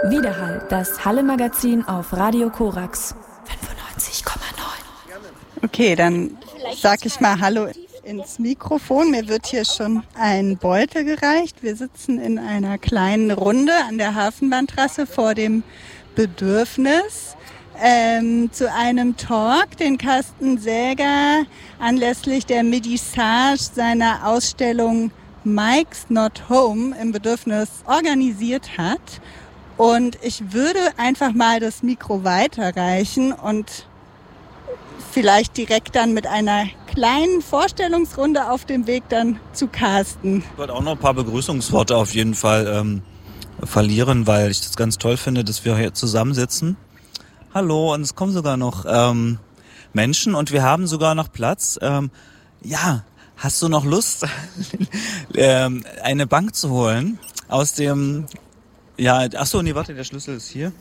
Widerhall, das Halle-Magazin auf Radio Korax 95,9. Okay, dann sag ich mal Hallo ins Mikrofon. Mir wird hier schon ein Beutel gereicht. Wir sitzen in einer kleinen Runde an der Hafenbahntrasse vor dem Bedürfnis zu einem Talk, den Carsten Säger anlässlich der Medissage seiner Ausstellung Mike's Not Home im Bedürfnis organisiert hat. Und ich würde einfach mal das Mikro weiterreichen und vielleicht direkt dann mit einer kleinen Vorstellungsrunde auf dem Weg dann zu Carsten. Ich wollte auch noch ein paar Begrüßungsworte auf jeden Fall verlieren, weil ich das ganz toll finde, dass wir hier zusammensitzen. Hallo, und es kommen sogar noch Menschen und wir haben sogar noch Platz. Hast du noch Lust, eine Bank zu holen aus dem... Ja, der Schlüssel ist hier.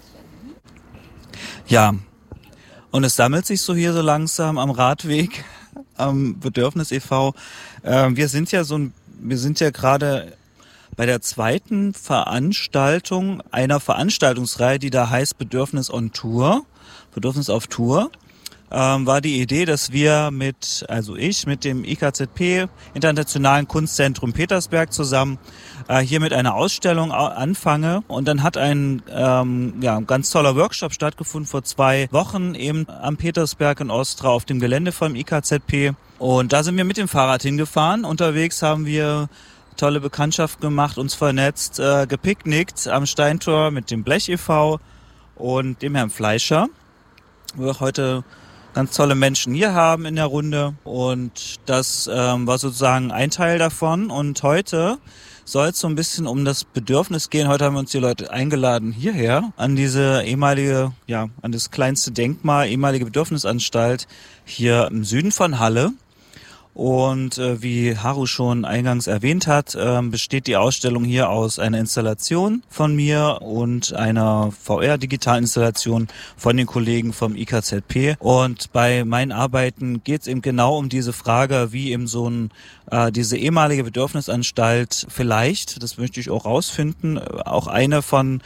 Ja, und es sammelt sich so hier so langsam am Radweg, am Bedürfnis e.V. Wir sind ja gerade bei der zweiten Veranstaltung einer Veranstaltungsreihe, die da heißt Bedürfnis auf Tour. War die Idee, dass wir mit dem IKZP, Internationalen Kunstzentrum Petersberg, zusammen hier mit einer Ausstellung anfange. Und dann hat ein ganz toller Workshop stattgefunden vor 2 Wochen eben am Petersberg in Ostra auf dem Gelände vom IKZP. Und da sind wir mit dem Fahrrad hingefahren. Unterwegs haben wir tolle Bekanntschaft gemacht, uns vernetzt, gepicknickt am Steintor mit dem Blech e.V. und dem Herrn Fleischer. Wir auch heute ganz tolle Menschen hier haben in der Runde und das war sozusagen ein Teil davon und heute soll es so ein bisschen um das Bedürfnis gehen. Heute haben wir uns die Leute eingeladen hierher an diese an das kleinste Denkmal, ehemalige Bedürfnisanstalt hier im Süden von Halle. Und wie Haru schon eingangs erwähnt hat, besteht die Ausstellung hier aus einer Installation von mir und einer VR-Digitalinstallation von den Kollegen vom IKZP. Und bei meinen Arbeiten geht es eben genau um diese Frage, wie eben diese ehemalige Bedürfnisanstalt vielleicht, das möchte ich auch rausfinden, auch eine von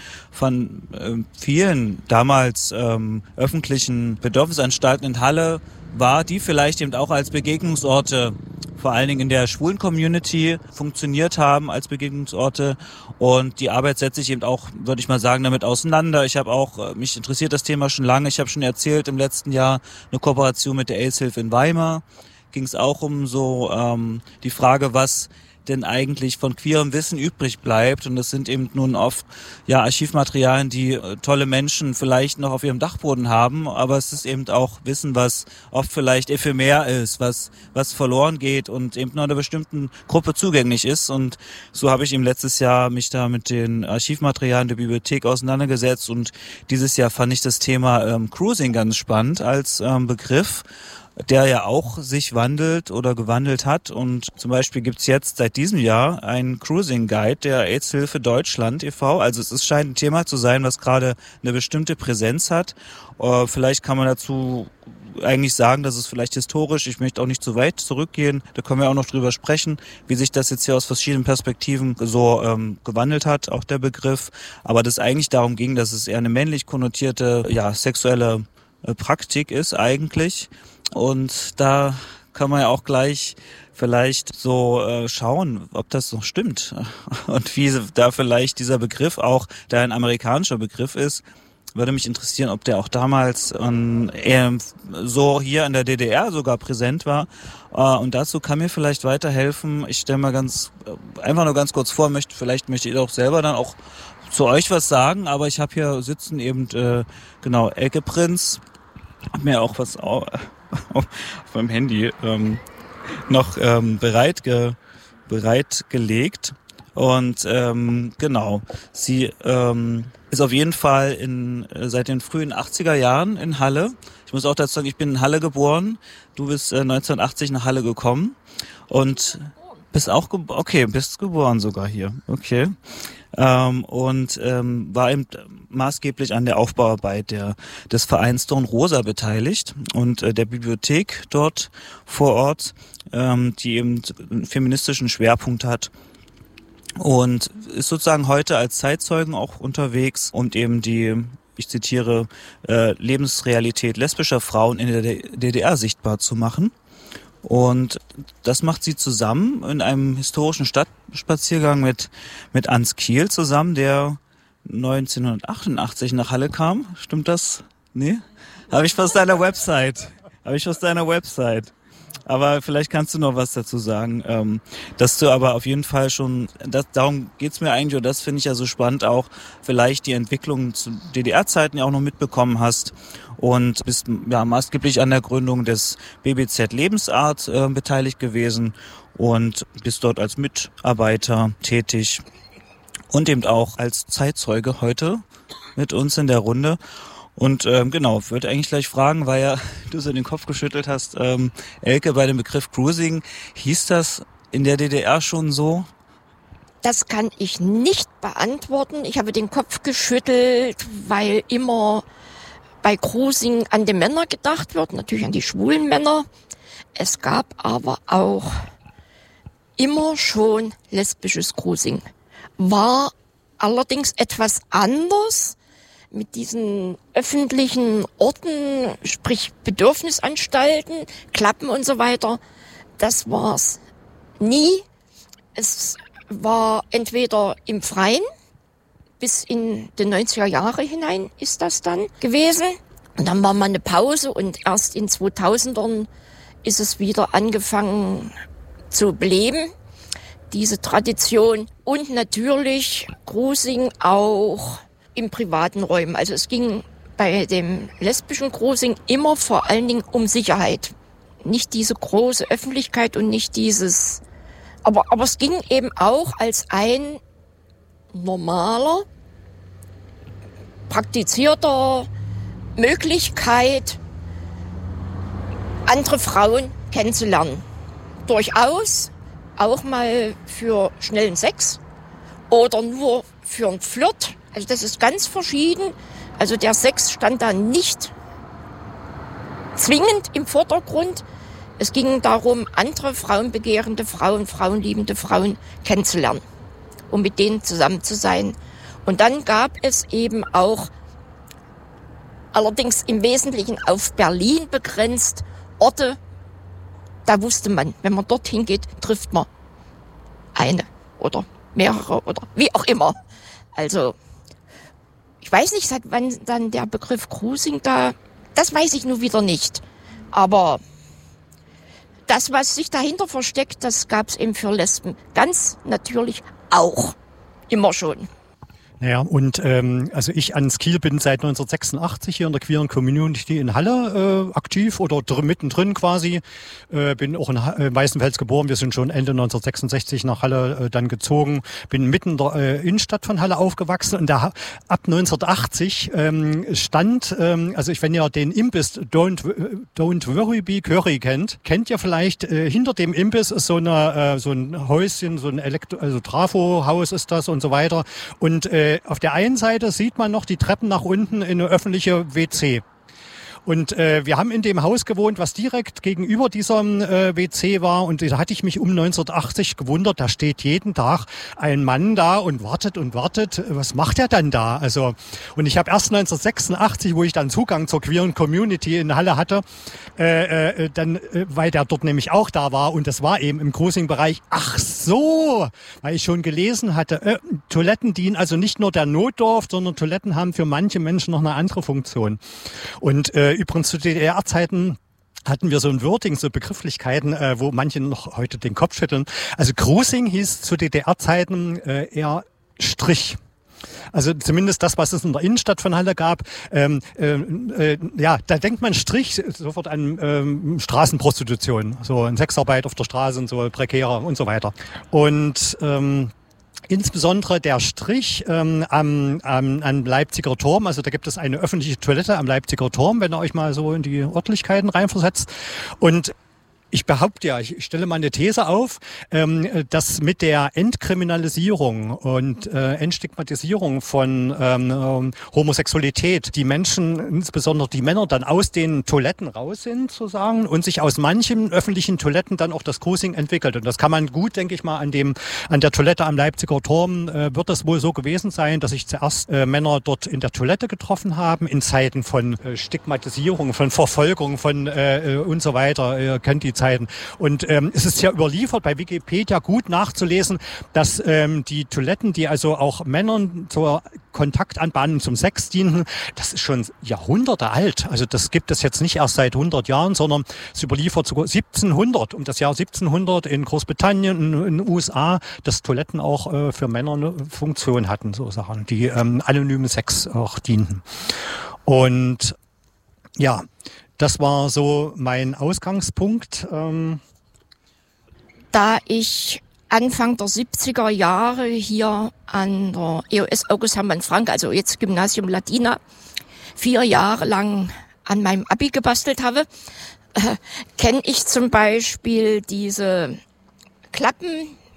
vielen damals öffentlichen Bedürfnisanstalten in Halle war, die vielleicht eben auch als Begegnungsorte, vor allen Dingen in der schwulen Community, funktioniert haben als Begegnungsorte. Und die Arbeit setzt sich eben auch, würde ich mal sagen, damit auseinander. Mich interessiert das Thema schon lange. Ich habe schon erzählt, im letzten Jahr eine Kooperation mit der AIDS-Hilfe in Weimar. Ging es auch um die Frage, was denn eigentlich von queerem Wissen übrig bleibt. Und das sind eben nun oft Archivmaterialien, die tolle Menschen vielleicht noch auf ihrem Dachboden haben, aber es ist eben auch Wissen, was oft vielleicht ephemer ist, was verloren geht und eben nur einer bestimmten Gruppe zugänglich ist. Und so habe ich eben letztes Jahr mich da mit den Archivmaterialien der Bibliothek auseinandergesetzt und dieses Jahr fand ich das Thema Cruising ganz spannend als Begriff, der ja auch sich wandelt oder gewandelt hat. Und zum Beispiel gibt's jetzt seit diesem Jahr einen Cruising Guide der AIDS-Hilfe Deutschland e.V. Also es scheint ein Thema zu sein, was gerade eine bestimmte Präsenz hat. Vielleicht kann man dazu eigentlich sagen, dass es vielleicht historisch, ich möchte auch nicht zu weit zurückgehen, da können wir auch noch drüber sprechen, wie sich das jetzt hier aus verschiedenen Perspektiven so gewandelt hat, auch der Begriff. Aber dass eigentlich darum ging, dass es eher eine männlich konnotierte, sexuelle Praktik ist eigentlich. Und da kann man ja auch gleich vielleicht so schauen, ob das noch stimmt und wie da vielleicht dieser Begriff auch, der ein amerikanischer Begriff ist, würde mich interessieren, ob der auch damals so hier in der DDR sogar präsent war. Und dazu kann mir vielleicht weiterhelfen. Ich stelle mal einfach nur ganz kurz vor, vielleicht möchte ihr auch selber dann auch zu euch was sagen, aber ich habe hier sitzen eben Elke Prinz, hab mir auch was auf meinem Handy noch bereitgelegt. Und sie ist auf jeden Fall seit den frühen 80er Jahren in Halle. Ich muss auch dazu sagen, ich bin in Halle geboren. Du bist 1980 nach Halle gekommen und bist geboren sogar hier. Okay. War eben maßgeblich an der Aufbauarbeit des Vereins Dornrosa beteiligt und der Bibliothek dort vor Ort, die eben einen feministischen Schwerpunkt hat. und ist sozusagen heute als Zeitzeugen auch unterwegs, um eben die, ich zitiere, Lebensrealität lesbischer Frauen in der DDR sichtbar zu machen. Und das macht sie zusammen in einem historischen Stadtspaziergang mit Ans Kiel zusammen, der 1988 nach Halle kam. Stimmt das? Nee? Habe ich aus deiner Website. Aber vielleicht kannst du noch was dazu sagen, dass du aber auf jeden Fall schon, darum geht's mir eigentlich, und das finde ich ja so spannend auch, vielleicht die Entwicklung zu DDR-Zeiten ja auch noch mitbekommen hast und bist ja maßgeblich an der Gründung des BBZ Lebensart beteiligt gewesen und bist dort als Mitarbeiter tätig und eben auch als Zeitzeuge heute mit uns in der Runde. Und genau, würde eigentlich gleich fragen, weil ja du so den Kopf geschüttelt hast, Elke, bei dem Begriff Cruising, hieß das in der DDR schon so? Das kann ich nicht beantworten. Ich habe den Kopf geschüttelt, weil immer bei Cruising an die Männer gedacht wird, natürlich an die schwulen Männer. Es gab aber auch immer schon lesbisches Cruising. War allerdings etwas anders. Mit diesen öffentlichen Orten, sprich Bedürfnisanstalten, Klappen und so weiter, das war's nie. Es war entweder im Freien, bis in die 90er Jahre hinein ist das dann gewesen. Und dann war mal eine Pause und erst in 2000ern ist es wieder angefangen zu beleben, diese Tradition. Und natürlich Cruising auch in privaten Räumen. Also es ging bei dem lesbischen Cruising immer vor allen Dingen um Sicherheit. Nicht diese große Öffentlichkeit und nicht dieses... Aber es ging eben auch als ein normaler, praktizierter Möglichkeit, andere Frauen kennenzulernen. Durchaus auch mal für schnellen Sex oder nur für einen Flirt. Also das ist ganz verschieden. Also der Sex stand da nicht zwingend im Vordergrund. Es ging darum, andere frauenbegehrende Frauen, frauenliebende Frauen kennenzulernen, um mit denen zusammen zu sein. Und dann gab es eben auch, allerdings im Wesentlichen auf Berlin begrenzt, Orte, da wusste man, wenn man dorthin geht, trifft man eine oder mehrere oder wie auch immer. Also ich weiß nicht, seit wann dann der Begriff Cruising da, das weiß ich nur wieder nicht. Aber das, was sich dahinter versteckt, das gab es eben für Lesben ganz natürlich auch immer schon. Naja, und also ich Ans Kiel bin seit 1986 hier in der queeren Community in Halle aktiv oder mittendrin quasi. Bin auch in Weißenfels geboren. Wir sind schon Ende 1966 nach Halle dann gezogen. Bin mitten in der Innenstadt von Halle aufgewachsen. Und da ab 1980 stand, also wenn ihr den Imbiss Don't Worry Be Curry kennt ihr vielleicht, hinter dem Imbiss ist so ein Häuschen, so ein also Trafo-Haus ist das und so weiter. Und auf der einen Seite sieht man noch die Treppen nach unten in eine öffentliche WC. Und wir haben in dem Haus gewohnt, was direkt gegenüber diesem WC war. Und da hatte ich mich um 1980 gewundert, da steht jeden Tag ein Mann da und wartet. Was macht er dann da? Also, und ich habe erst 1986, wo ich dann Zugang zur queeren Community in Halle hatte, weil der dort nämlich auch da war. Und das war eben im Cruising-Bereich. Ach so, weil ich schon gelesen hatte, Toiletten dienen also nicht nur der Notdurft, sondern Toiletten haben für manche Menschen noch eine andere Funktion. Und übrigens zu DDR-Zeiten hatten wir so ein Wording, so Begrifflichkeiten, wo manche noch heute den Kopf schütteln. Also Cruising hieß zu DDR-Zeiten eher Strich. Also zumindest das, was es in der Innenstadt von Halle gab. Ja, da denkt man Strich sofort an Straßenprostitution, so an Sexarbeit auf der Straße und so prekärer und so weiter. Und insbesondere der Strich am Leipziger Turm, also da gibt es eine öffentliche Toilette am Leipziger Turm, wenn ihr euch mal so in die Örtlichkeiten reinversetzt. Und Ich behaupte ja, ich stelle mal eine These auf, dass mit der Entkriminalisierung und Entstigmatisierung von Homosexualität die Menschen, insbesondere die Männer, dann aus den Toiletten raus sind, sozusagen, und sich aus manchen öffentlichen Toiletten dann auch das Cruising entwickelt. Und das kann man gut, denke ich mal, an der Toilette am Leipziger Turm wird es wohl so gewesen sein, dass sich zuerst Männer dort in der Toilette getroffen haben, in Zeiten von Stigmatisierung, von Verfolgung, von und so weiter, ihr kennt die Zeiten. Und es ist ja überliefert bei Wikipedia gut nachzulesen, dass die Toiletten, die also auch Männern zur Kontaktanbahnung zum Sex dienten, das ist schon Jahrhunderte alt. Also das gibt es jetzt nicht erst seit 100 Jahren, sondern es überliefert sogar 1700, um das Jahr 1700 in Großbritannien, in den USA, dass Toiletten auch für Männer eine Funktion hatten, so Sachen, die anonymen Sex auch dienten. Und ja, das war so mein Ausgangspunkt. Da ich Anfang der 70er Jahre hier an der EOS August Hermann Frank, also jetzt Gymnasium Ladina, 4 Jahre lang an meinem Abi gebastelt habe, kenne ich zum Beispiel diese Klappen.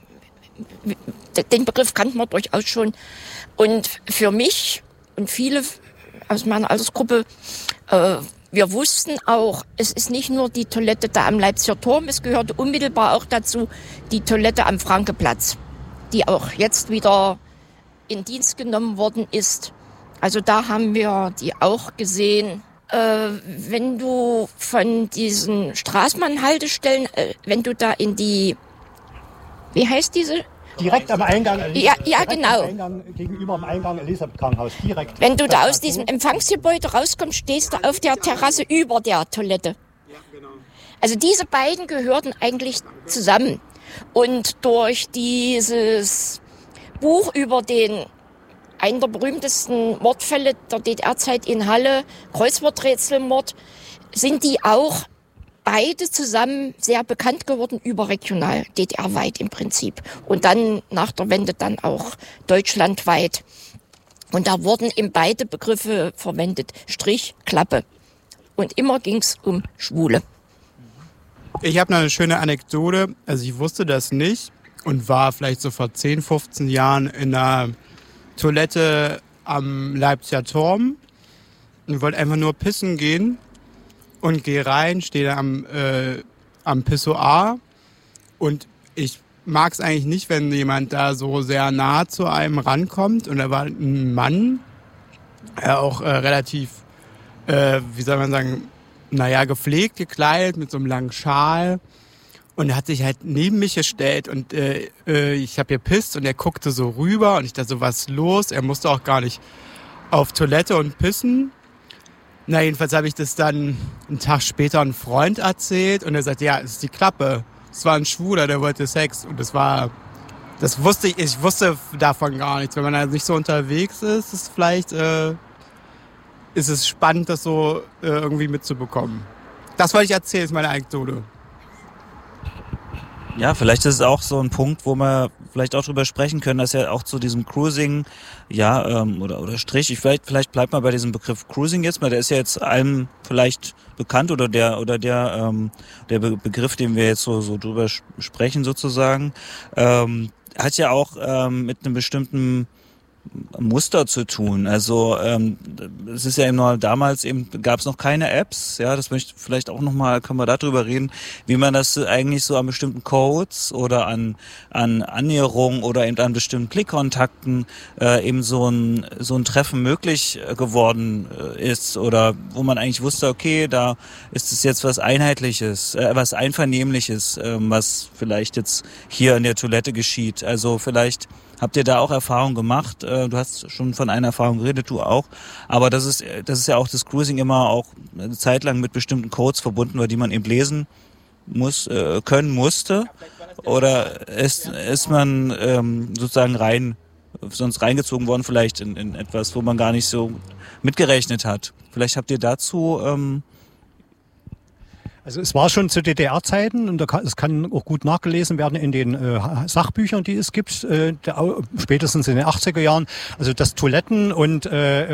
Den Begriff kannte man durchaus schon. Und für mich und viele aus meiner Altersgruppe, wir wussten auch, es ist nicht nur die Toilette da am Leipziger Turm, es gehörte unmittelbar auch dazu die Toilette am Frankeplatz, die auch jetzt wieder in Dienst genommen worden ist. Also da haben wir die auch gesehen. Wenn du von diesen Straßenbahnhaltestellen, wenn du da in die, wie heißt diese? Direkt am Eingang. Ja, genau. Gegenüber am Eingang Elisabeth-Krankenhaus, direkt. Wenn du da aus diesem Empfangsgebäude rauskommst, stehst du auf der Terrasse über der Toilette. Ja, genau. Also diese beiden gehörten eigentlich zusammen. Und durch dieses Buch über einen der berühmtesten Mordfälle der DDR-Zeit in Halle, Kreuzworträtselmord, sind die auch beide zusammen sehr bekannt geworden, überregional, DDR-weit im Prinzip. Und dann nach der Wende dann auch deutschlandweit. Und da wurden eben beide Begriffe verwendet, Strich, Klappe. Und immer ging's um Schwule. Ich habe noch eine schöne Anekdote. Also ich wusste das nicht und war vielleicht so vor 10, 15 Jahren in einer Toilette am Leipziger Turm und wollte einfach nur pissen gehen. Und gehe rein, stehe da am Pissoir und ich mag es eigentlich nicht, wenn jemand da so sehr nah zu einem rankommt. Und da war ein Mann, auch relativ, wie soll man sagen, gepflegt gekleidet mit so einem langen Schal. Und er hat sich halt neben mich gestellt und ich habe gepisst und er guckte so rüber und ich dachte so, was ist los? Er musste auch gar nicht auf Toilette und pissen. Na, jedenfalls habe ich das dann einen Tag später einem Freund erzählt und er sagt, ja, es ist die Klappe. Es war ein Schwuler, der wollte Sex. Und das wusste ich wusste davon gar nichts. Wenn man da nicht so unterwegs ist, ist es spannend, das so irgendwie mitzubekommen. Das wollte ich erzählen, ist meine Anekdote. Ja, vielleicht ist es auch so ein Punkt, wo wir vielleicht auch drüber sprechen können, dass ja auch zu diesem Cruising, oder Strich, vielleicht bleibt mal bei diesem Begriff Cruising jetzt mal, der ist ja jetzt allen vielleicht bekannt oder der Begriff, den wir jetzt so drüber sprechen sozusagen, hat ja auch mit einem bestimmten Muster zu tun. Also es ist ja eben noch damals gab es noch keine Apps, ja, das möchte vielleicht auch nochmal, können wir darüber reden, wie man das eigentlich so an bestimmten Codes oder an Annäherungen oder eben an bestimmten Klickkontakten eben so ein Treffen möglich geworden ist oder wo man eigentlich wusste, okay, da ist es jetzt was Einheitliches, was Einvernehmliches, was vielleicht jetzt hier in der Toilette geschieht. Also vielleicht habt ihr da auch Erfahrung gemacht? Du hast schon von einer Erfahrung geredet, du auch. Aber das ist ja auch das Cruising immer auch eine Zeit lang mit bestimmten Codes verbunden war, die man eben lesen können musste. Oder ist man sozusagen sonst reingezogen worden vielleicht in etwas, wo man gar nicht so mitgerechnet hat? Vielleicht habt ihr dazu Also es war schon zu DDR-Zeiten und es kann auch gut nachgelesen werden in den Sachbüchern, die es gibt, spätestens in den 80er Jahren. Also dass Toiletten und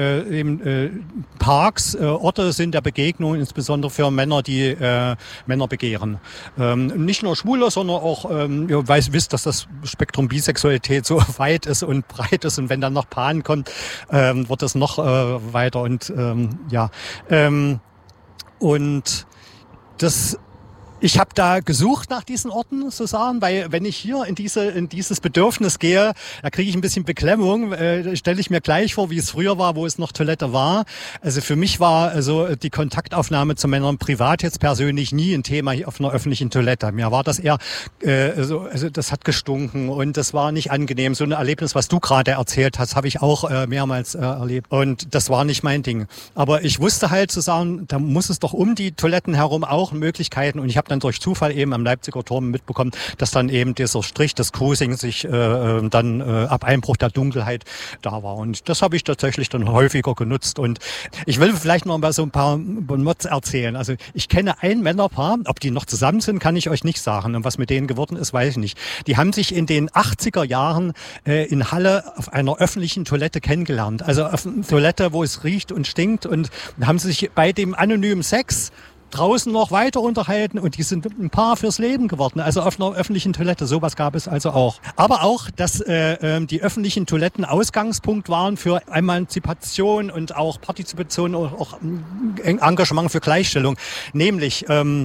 Parks Orte sind der Begegnung, insbesondere für Männer, die Männer begehren. Nicht nur Schwule, sondern auch, ihr wisst, dass das Spektrum Bisexualität so weit ist und breit ist und wenn dann noch Pan kommt, wird es noch weiter und und ich habe da gesucht nach diesen Orten, sozusagen, weil wenn ich hier in dieses Bedürfnis gehe, da kriege ich ein bisschen Beklemmung. Stelle ich mir gleich vor, wie es früher war, wo es noch Toilette war. Also für mich war also die Kontaktaufnahme zu Männern privat jetzt persönlich nie ein Thema hier auf einer öffentlichen Toilette. Mir war das eher, also das hat gestunken und das war nicht angenehm. So ein Erlebnis, was du gerade erzählt hast, habe ich auch mehrmals erlebt. Und das war nicht mein Ding. Aber ich wusste halt zu sagen, da muss es doch um die Toiletten herum auch Möglichkeiten und ich habe dann durch Zufall eben am Leipziger Turm mitbekommen, dass dann eben dieser Strich des Cruising sich dann ab Einbruch der Dunkelheit da war. Und das habe ich tatsächlich dann häufiger genutzt. Und ich will vielleicht noch mal so ein paar Mods erzählen. Also ich kenne ein Männerpaar, ob die noch zusammen sind, kann ich euch nicht sagen. Und was mit denen geworden ist, weiß ich nicht. Die haben sich in den 80er Jahren in Halle auf einer öffentlichen Toilette kennengelernt. Also auf einer Toilette, wo es riecht und stinkt und haben sich bei dem anonymen Sex draußen noch weiter unterhalten und die sind ein Paar fürs Leben geworden. Also auf einer öffentlichen Toilette, sowas gab es also auch. Aber auch, dass die öffentlichen Toiletten Ausgangspunkt waren für Emanzipation und auch Partizipation und auch Engagement für Gleichstellung. Nämlich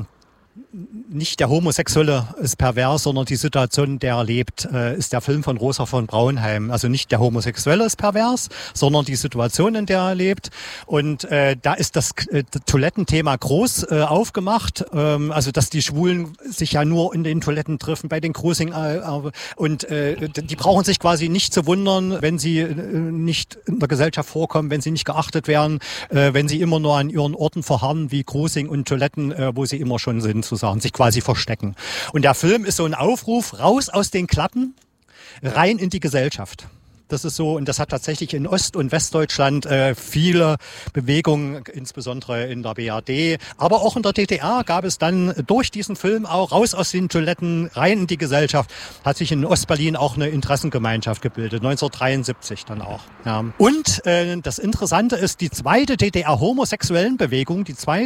nicht der Homosexuelle ist pervers, sondern die Situation, der er lebt, ist der Film von Rosa von Braunheim. Also nicht der Homosexuelle ist pervers, sondern die Situation, in der er lebt. Und da ist das Toilettenthema groß aufgemacht. Also dass die Schwulen sich ja nur in den Toiletten treffen, bei den Cruising. Und die brauchen sich quasi nicht zu wundern, wenn sie nicht in der Gesellschaft vorkommen, wenn sie nicht geachtet werden, wenn sie immer nur an ihren Orten verharren, wie Cruising und Toiletten, wo sie immer schon sind, sozusagen, sich quasi verstecken. Und der Film ist so ein Aufruf, raus aus den Klappen, rein in die Gesellschaft. Das ist so, und das hat tatsächlich in Ost- und Westdeutschland viele Bewegungen, insbesondere in der BRD, aber auch in der DDR gab es dann durch diesen Film auch raus aus den Toiletten, rein in die Gesellschaft, hat sich in Ostberlin auch eine Interessengemeinschaft gebildet, 1973 dann auch. Ja. Und das Interessante ist, die zweite DDR-Homosexuellen-Bewegung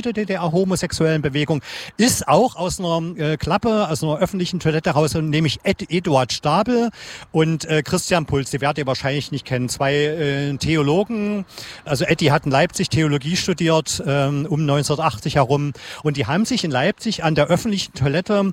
ist auch aus einer Klappe, aus einer öffentlichen Toilette raus, nämlich Eduard Stabel und Christian Puls, die werdet ihr wahrscheinlich nicht kennen, zwei Theologen. Also Eddie hat in Leipzig Theologie studiert, um 1980 herum. Und die haben sich in Leipzig in der öffentlichen Toilette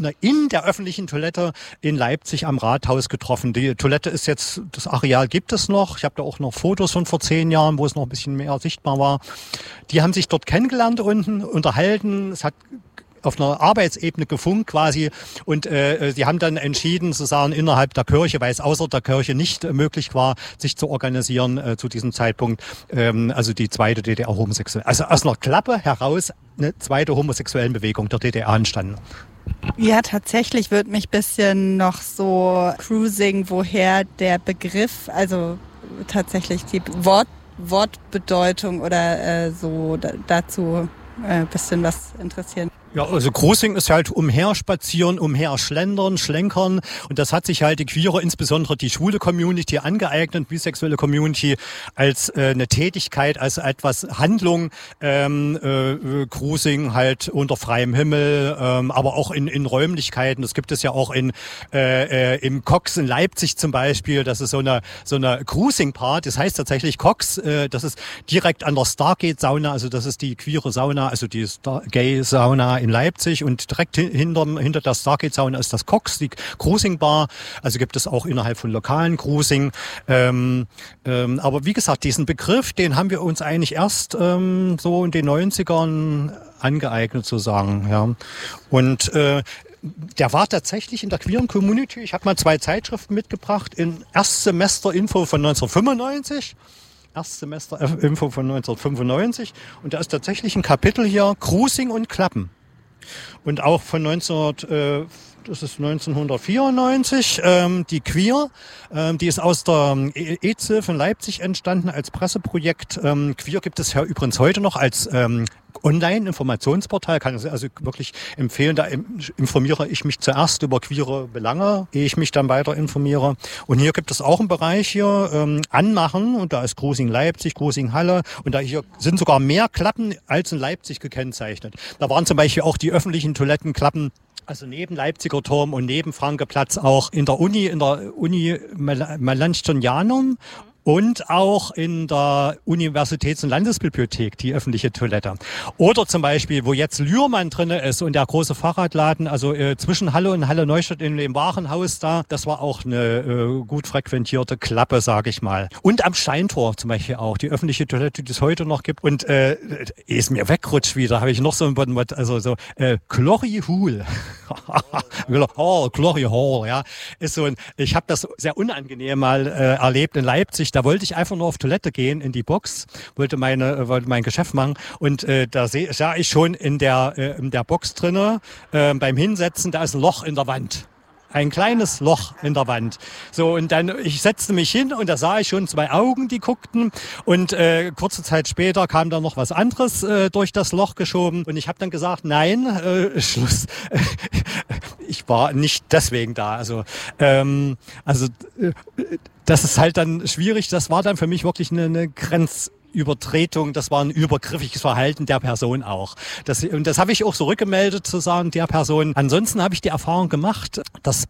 in Leipzig am Rathaus getroffen. Die Toilette ist jetzt, das Areal gibt es noch. Ich habe da auch noch Fotos von vor 10 Jahren, wo es noch ein bisschen mehr sichtbar war. Die haben sich dort kennengelernt unten, unterhalten. Es hat auf einer Arbeitsebene gefunkt quasi und sie haben dann entschieden, sozusagen innerhalb der Kirche, weil es außer der Kirche nicht möglich war, sich zu organisieren zu diesem Zeitpunkt, also die zweite DDR-Homosexuelle. Also aus einer Klappe heraus eine zweite Homosexuellenbewegung der DDR entstanden. Ja, tatsächlich würde mich ein bisschen noch so Cruising, woher der Begriff, also tatsächlich die Wortbedeutung oder so dazu ein bisschen was interessieren. Ja, also Cruising ist halt umherspazieren, umherschlendern, schlenkern und das hat sich halt die queere, insbesondere die schwule Community angeeignet, bisexuelle Community als eine Tätigkeit, als etwas Handlung, Cruising halt unter freiem Himmel, aber auch in Räumlichkeiten. Das gibt es ja auch im Cox in Leipzig zum Beispiel, das ist so eine Cruising-Part, das heißt tatsächlich Cox, das ist direkt an der Stargate-Sauna, also das ist die queere Sauna, also die Gay-Sauna in Leipzig und direkt hinter der Stargate-Sauna ist das Cox, die Cruising-Bar. Also gibt es auch innerhalb von lokalen Cruising. Aber wie gesagt, diesen Begriff, den haben wir uns eigentlich erst so in den 90ern angeeignet, sozusagen. Ja. Und der war tatsächlich in der queeren Community. Ich habe mal 2 Zeitschriften mitgebracht. In Erstsemester-Info von 1995. Erstsemester-Info von 1995. Und da ist tatsächlich ein Kapitel hier Cruising und Klappen. Und auch von 1995 das ist 1994, die Queer. Die ist aus der EZIF in Leipzig entstanden als Presseprojekt. Queer gibt es ja übrigens heute noch als Online-Informationsportal, kann ich also wirklich empfehlen. Da informiere ich mich zuerst über queere Belange, ehe ich mich dann weiter informiere. Und hier gibt es auch einen Bereich hier, Anmachen, und da ist Grusing Leipzig, Grusing Halle, und da hier sind sogar mehr Klappen als in Leipzig gekennzeichnet. Da waren zum Beispiel auch die öffentlichen Toilettenklappen, also neben Leipziger Turm und neben Frankeplatz auch in der Uni Melanchthonianum und auch in der Universitäts- und Landesbibliothek die öffentliche Toilette. Oder zum Beispiel, wo jetzt Lührmann drinne ist und der große Fahrradladen, also zwischen Halle und Halle Neustadt in dem Warenhaus da, das war auch eine gut frequentierte Klappe, sage ich mal. Und am Steintor zum Beispiel auch, die öffentliche Toilette, die es heute noch gibt. Und ist mir wegrutscht wieder, habe ich noch so ein Wort, also so Glory Hall. Oh, Glory Hall, ja. Ist so ein, ich habe das sehr unangenehm mal erlebt in Leipzig. Da wollte ich einfach nur auf Toilette gehen, in die Box, wollte mein Geschäft machen, und da sah ich schon in der Box drinne, beim Hinsetzen, da ist ein Loch in der Wand. Ein kleines Loch in der Wand. So, und dann, ich setzte mich hin und da sah ich schon 2 Augen, die guckten, und kurze Zeit später kam da noch was anderes durch das Loch geschoben, und ich habe dann gesagt, nein, Schluss. Ich war nicht deswegen da. Also das ist halt dann schwierig. Das war dann für mich wirklich eine Grenzübertretung. Das war ein übergriffiges Verhalten der Person auch. Und das habe ich auch so rückgemeldet, zu sagen, der Person. Ansonsten habe ich die Erfahrung gemacht, dass